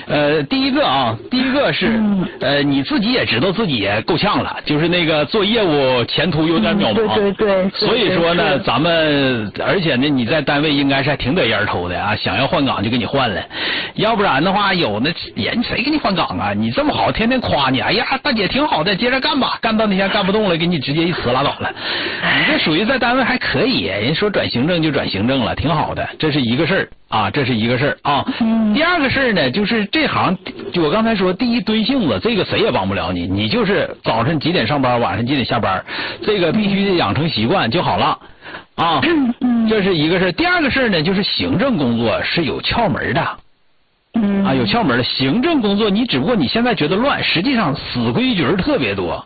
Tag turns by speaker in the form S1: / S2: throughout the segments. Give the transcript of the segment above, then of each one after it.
S1: 第一个是你自己也知道自己也够呛了，就是那个做业务前途有点渺茫。
S2: 对。
S1: 所以说呢，咱们而且呢，你在单位应该是还挺得烟头的啊，想要换岗就给你换了，要不然的话有那人谁给你换岗啊？你这么好，天天夸你，哎呀，大姐挺好的，接着干吧，干到那天干不动了，给你直接一辞拉倒了。你这属于在单位还可以，人说转行政就转行政了，挺好的，这是一个事儿啊，这是一个事儿啊。第二个事儿呢，就是这行，就我刚才说，第一蹲性子，这个谁也帮不了你，你就是早晨几点上班，晚上几点下班，这个必须得养成习惯就好了啊。这是一个事儿。第二个事儿呢，就是行政工作是有窍门的。啊，有窍门的行政工作，你只不过你现在觉得乱，实际上死规矩特别多。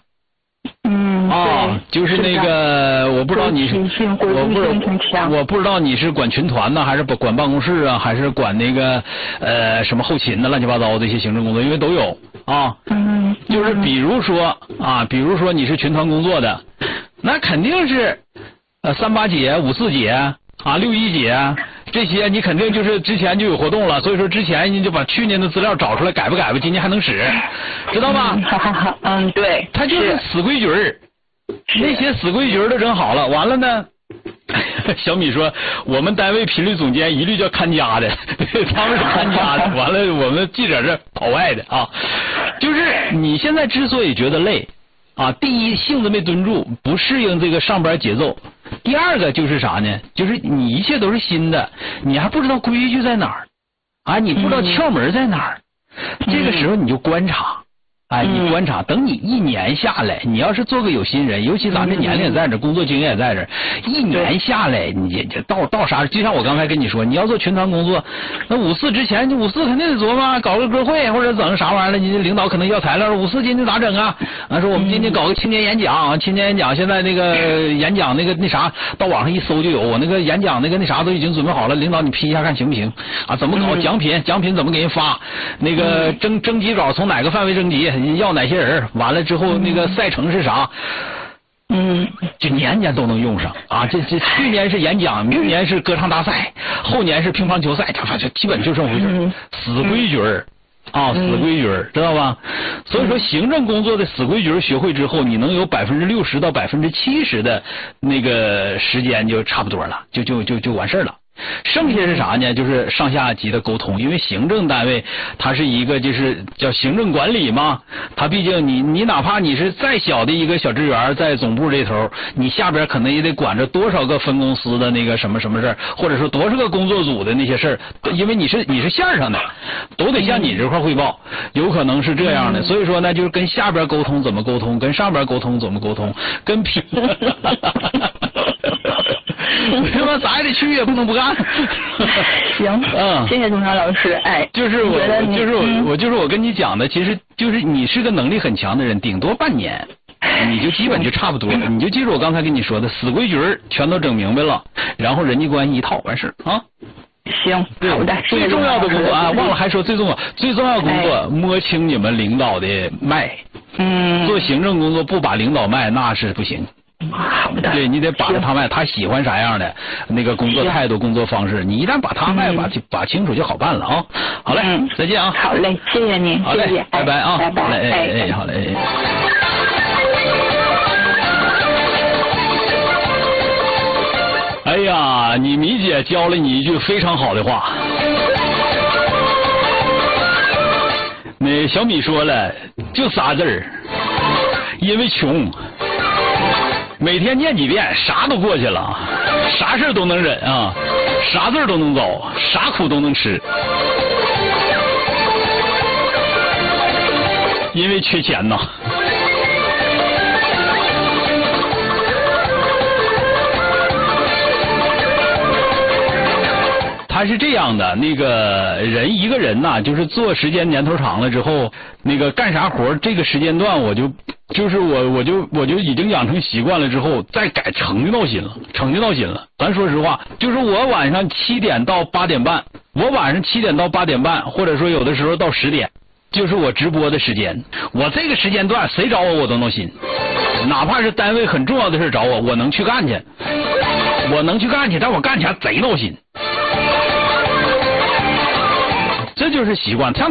S1: 就是那个，我不知道你是，我不知道你是管群团呢，还是管办公室啊，还是管那个什么后勤的乱七八糟的一些行政工作，因为都有啊。就是比如说你是群团工作的，那肯定是38节、54节啊、61节。这些你肯定就是之前就有活动了，所以说之前你就把去年的资料找出来改吧，今年还能使，知道吧？
S2: 对，
S1: 他就是死规矩儿，那些死规矩儿都整好了，完了呢，小米说我们单位频率总监一律叫看家的，他们是看家的，完了我们记者是跑外的啊。就是你现在之所以觉得累啊，第一性子没蹲住，不适应这个上班节奏。第二个就是啥呢？就是你一切都是新的，你还不知道规矩在哪儿，啊，你不知道窍门在哪儿，这个时候你就观察，哎，你观察，等你1年下来，你要是做个有心人，尤其咱这年龄也在这，工作经验也在这，1年下来，你到啥？就像我刚才跟你说，你要做群团工作，那54之前，你54肯定得琢磨搞个歌会或者整啥玩意儿了，你领导可能要材料，54今天咋整啊？说我们今天搞个青年演讲，现在那个演讲那啥，到网上一搜就有，我那个演讲那啥都已经准备好了，领导你批一下看行不行？啊，怎么搞奖品怎么给人发？那个征集稿从哪个范围征集？要哪些人？完了之后那个赛程是啥？就年年都能用上啊！这去年是演讲，明年是歌唱大赛，后年是乒乓球赛，这基本就这么回事。死规矩儿啊，死规矩儿，知道吧？所以说，行政工作的死规矩儿学会之后，你能有60%到70%的那个时间就差不多了，就完事儿了。剩下是啥呢？就是上下级的沟通，因为行政单位它是一个就是叫行政管理嘛，它毕竟你哪怕你是再小的一个小职员，在总部这头，你下边可能也得管着多少个分公司的那个什么事儿，或者说多少个工作组的那些事儿，因为你是线上的，都得向你这块汇报，有可能是这样的。所以说呢，就是跟下边沟通怎么沟通，跟上边沟通怎么沟通，跟他妈咋也得去，也不能不干。
S2: 行，谢谢钟超老师。哎，
S1: 我跟你讲的，其实就是你是个能力很强的人，顶多半年，你就基本就差不多了。你就记住我刚才跟你说的，死规矩全都整明白了，然后人际关系一套完事啊。
S2: 行，好的。
S1: 最重要的工作啊，忘了还说最重要的工作，摸清你们领导的脉。做行政工作不把领导脉那是不行。
S2: 好的，
S1: 对你得把着他脉，他喜欢啥样的那个工作态度、工作方式，你一旦把他脉把清楚就好办了啊。好嘞，再见啊。
S2: 好嘞，谢谢您，
S1: 好嘞，拜拜啊，
S2: 拜拜，
S1: 哎，好嘞。哎呀，你米姐教了你一句非常好的话。那小米说了，就仨字儿，因为穷。每天念几遍，啥都过去了，啥事都能忍啊，啥字都能走，啥苦都能吃，因为缺钱呐。他是这样的，那个一个人呐，就是做时间年头长了之后，那个干啥活这个时间段我就已经养成习惯了之后，再改成就闹心了。咱说实话，就是我晚上7点到8点半，或者说有的时候到10点，就是我直播的时间。我这个时间段谁找我都闹心，哪怕是单位很重要的事找我能去干去，但我干起来贼闹心。这就是习惯。